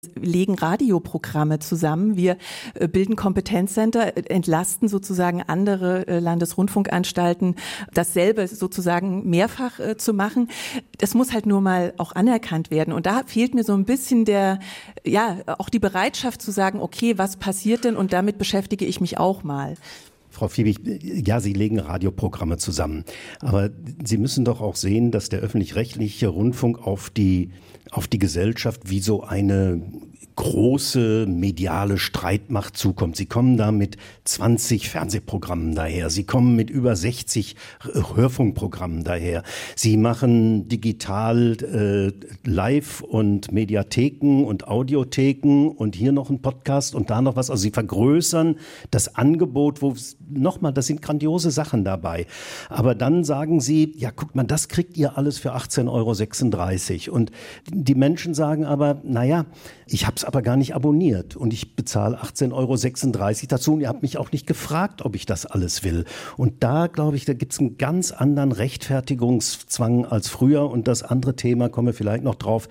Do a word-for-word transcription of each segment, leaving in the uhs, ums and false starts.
legen Radioprogramme zusammen, wir äh, bilden Kompetenzcenter, äh, entlasten sozusagen andere äh, Landesrundfunkanstalten, dasselbe sozusagen mehrfach äh, zu machen. Das muss halt nur mal auch anerkannt werden. Und da fehlt mir so ein bisschen der, ja, auch die Bereitschaft zu sagen, okay, was passiert denn? Und damit beschäftige ich mich auch mal. Frau Fiebig, ja, Sie legen Radioprogramme zusammen. Aber Sie müssen doch auch sehen, dass der öffentlich-rechtliche Rundfunk auf die, auf die Gesellschaft wie so eine große mediale Streitmacht zukommt. Sie kommen da mit zwanzig Fernsehprogrammen daher. Sie kommen mit über sechzig Hörfunkprogrammen daher. Sie machen digital äh, Live- und Mediatheken und Audiotheken und hier noch ein Podcast und da noch was. Also Sie vergrößern das Angebot, wo nochmal, das sind grandiose Sachen dabei. Aber dann sagen Sie, ja, guckt mal, das kriegt ihr alles für achtzehn Euro sechsunddreißig. Und die Menschen sagen aber, naja, ich habe es aber gar nicht abonniert und ich bezahle achtzehn Euro sechsunddreißig dazu und ihr habt mich auch nicht gefragt, ob ich das alles will. Und da, glaube ich, da gibt es einen ganz anderen Rechtfertigungszwang als früher. Und das andere Thema, kommen wir vielleicht noch drauf,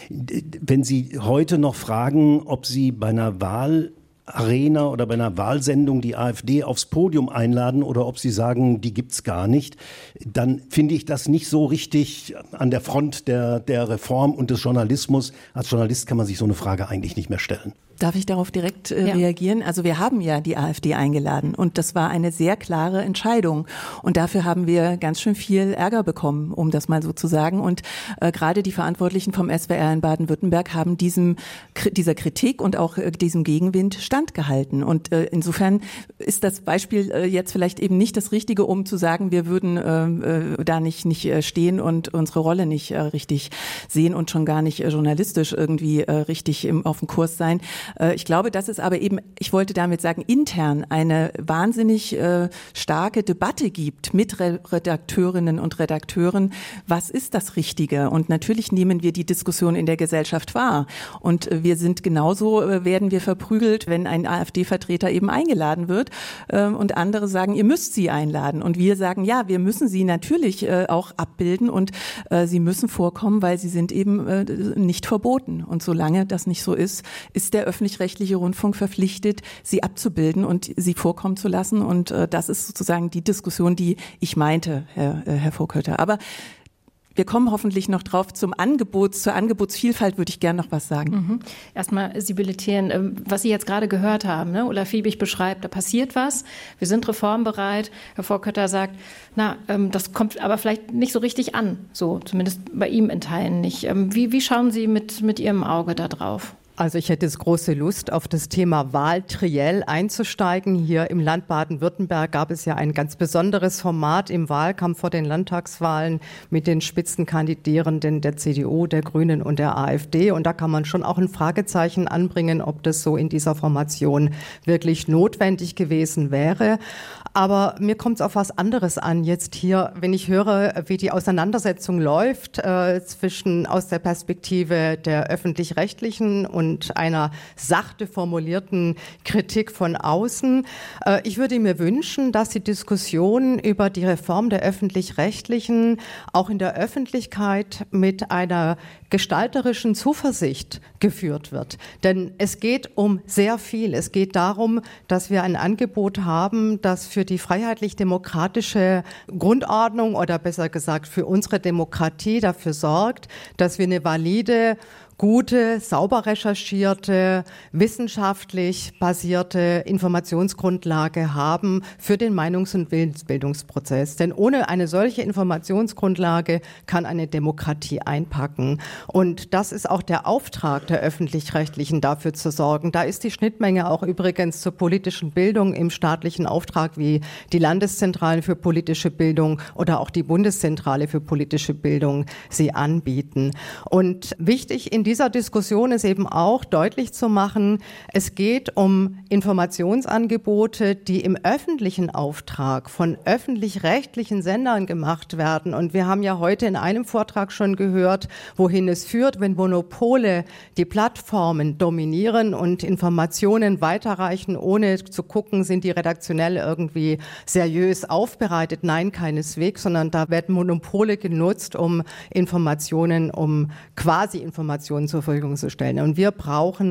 wenn Sie heute noch fragen, ob Sie bei einer Wahl Arena oder bei einer Wahlsendung die AfD aufs Podium einladen oder ob sie sagen, die gibt's gar nicht, dann finde ich das nicht so richtig an der Front der, der Reform und des Journalismus. Als Journalist kann man sich so eine Frage eigentlich nicht mehr stellen. Darf ich darauf direkt äh, ja. reagieren? Also wir haben ja die AfD eingeladen und das war eine sehr klare Entscheidung und dafür haben wir ganz schön viel Ärger bekommen, um das mal so zu sagen. Und äh, gerade die Verantwortlichen vom S W R in Baden-Württemberg haben diesem dieser Kritik und auch äh, diesem Gegenwind standgehalten. Und äh, insofern ist das Beispiel äh, jetzt vielleicht eben nicht das Richtige, um zu sagen, wir würden äh, äh, da nicht nicht äh, stehen und unsere Rolle nicht äh, richtig sehen und schon gar nicht äh, journalistisch irgendwie äh, richtig im, auf dem Kurs sein. Ich glaube, dass es aber eben, ich wollte damit sagen, intern eine wahnsinnig äh, starke Debatte gibt mit Re- Redakteurinnen und Redakteuren. Was ist das Richtige? Und natürlich nehmen wir die Diskussion in der Gesellschaft wahr. Und äh, wir sind genauso, äh, werden wir verprügelt, wenn ein AfD-Vertreter eben eingeladen wird. Äh, und andere sagen, ihr müsst sie einladen. Und wir sagen, ja, wir müssen sie natürlich äh, auch abbilden und äh, sie müssen vorkommen, weil sie sind eben äh, nicht verboten. Und solange das nicht so ist, ist der öffentlich-rechtliche Rundfunk verpflichtet, sie abzubilden und sie vorkommen zu lassen. Und äh, das ist sozusagen die Diskussion, die ich meinte, Herr, äh, Herr Vokötter. Aber wir kommen hoffentlich noch drauf. Zum Angebot, zur Angebotsvielfalt würde ich gerne noch was sagen. Mhm. Erstmal Sibylle Thien, was Sie jetzt gerade gehört haben, ne? Ulla Fiebig beschreibt, da passiert was, wir sind reformbereit. Herr Vokötter sagt, na, ähm, das kommt aber vielleicht nicht so richtig an, so zumindest bei ihm in Teilen nicht. Ähm, wie, wie schauen Sie mit, mit Ihrem Auge da drauf? Also ich hätte jetzt große Lust, auf das Thema Wahl triell einzusteigen. Hier im Land Baden-Württemberg gab es ja ein ganz besonderes Format im Wahlkampf vor den Landtagswahlen mit den Spitzenkandidierenden der C D U, der Grünen und der AfD. Und da kann man schon auch ein Fragezeichen anbringen, ob das so in dieser Formation wirklich notwendig gewesen wäre. Aber mir kommt es auf was anderes an jetzt hier, wenn ich höre, wie die Auseinandersetzung läuft äh, zwischen aus der Perspektive der öffentlich-rechtlichen und einer sachte formulierten Kritik von außen. Äh, ich würde mir wünschen, dass die Diskussion über die Reform der öffentlich-rechtlichen auch in der Öffentlichkeit mit einer gestalterischen Zuversicht geführt wird. Denn es geht um sehr viel. Es geht darum, dass wir ein Angebot haben, das für die freiheitlich-demokratische Grundordnung oder besser gesagt für unsere Demokratie dafür sorgt, dass wir eine valide, gute, sauber recherchierte, wissenschaftlich basierte Informationsgrundlage haben für den Meinungs- und Willensbildungsprozess. Denn ohne eine solche Informationsgrundlage kann eine Demokratie einpacken. Und das ist auch der Auftrag der Öffentlich-Rechtlichen, dafür zu sorgen. Da ist die Schnittmenge auch übrigens zur politischen Bildung im staatlichen Auftrag, wie die Landeszentralen für politische Bildung oder auch die Bundeszentrale für politische Bildung sie anbieten. Und wichtig in dieser Diskussion ist eben auch deutlich zu machen, es geht um Informationsangebote, die im öffentlichen Auftrag von öffentlich-rechtlichen Sendern gemacht werden. Und wir haben ja heute in einem Vortrag schon gehört, wohin es führt, wenn Monopole die Plattformen dominieren und Informationen weiterreichen, ohne zu gucken, sind die redaktionell irgendwie seriös aufbereitet. Nein, keineswegs, sondern da werden Monopole genutzt, um Informationen, um quasi Informationen zur Verfügung zu stellen. Und wir brauchen